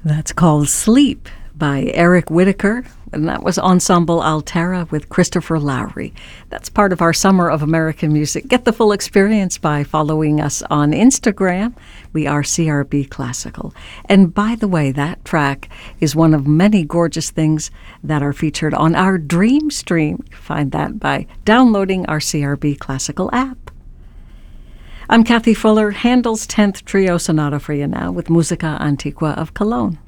That's called Sleep by Eric Whitacre, and that was Ensemble Altera with Christopher Lowry. That's part of our Summer of American Music. Get the full experience by following us on Instagram. We are CRB Classical. And by the way, that track is one of many gorgeous things that are featured on our Dream Stream. Find that by downloading our CRB Classical app. I'm Kathy Fuller, Handel's 10th Trio Sonata for you now with Musica Antiqua of Cologne.